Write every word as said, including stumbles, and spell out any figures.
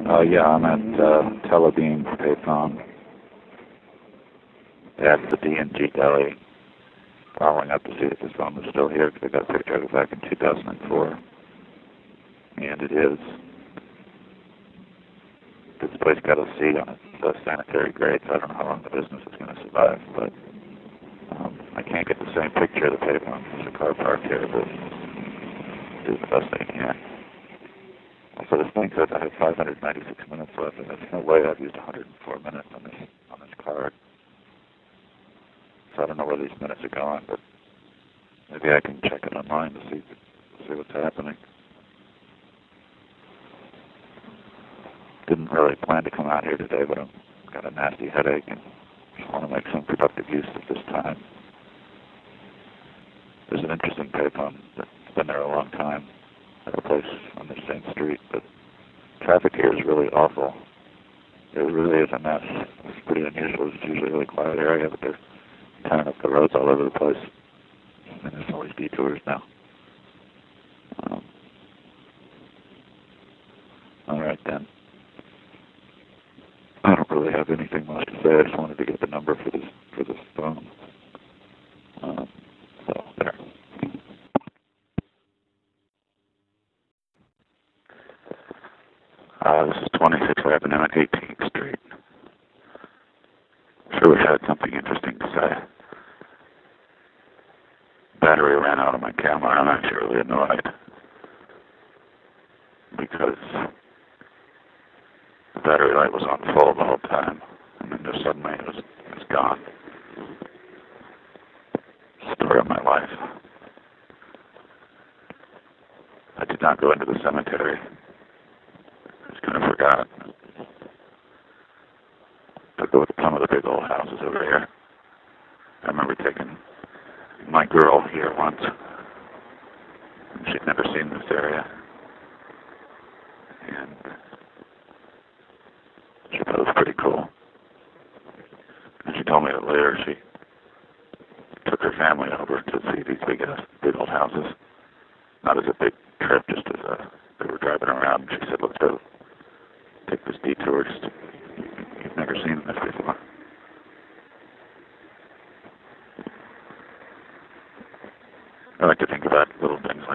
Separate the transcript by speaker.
Speaker 1: Uh, yeah, I'm at uh, Telebeam Payphone at the D and G Deli, following up to see if this phone was still here, because I got a picture of it back in two thousand four, and it is. This place got a C on it, so sanitary grade, so I don't know how long the business is going to survive, but um, I can't get the same picture of the payphone. There's a car parked here, but do the best I can. So this thing says I have five hundred ninety-six minutes left, and there's no way I've used one hundred four minutes on this on this card. So I don't know where these minutes are going, but maybe I can check it online to see see what's happening. Didn't really plan to come out here today, but I've got a nasty headache and just want to make some productive use of this time. There's an interesting payphone that's been there a long time at a place on the same street, but traffic here is really awful. It really is a mess. It's pretty unusual. It's usually a really quiet area, but they're tearing up the roads all over the place. And there's always detours now. Um, all right, then. I don't really have anything much to say. I just wanted to get the number for this for this phone. Um, so there. Uh, this is twenty-sixth Avenue and eighteenth Street. Sure wish I had something interesting to say. Battery ran out of my camera. I'm actually really annoyed because the battery light was on full the whole time, and then just suddenly it was, it was gone. Story of my life. I did not go into the cemetery. I just kind of forgot. Took a look at some of the big old houses over here. I remember taking my girl here once. She'd never seen this area. And she thought it was pretty cool. And she told me that later she took her family over to see these big, uh, big old houses. Not as a big trip, just as uh, they were driving around. And she said, let's go take this detour. Just, you've never seen this before. I like to think about little things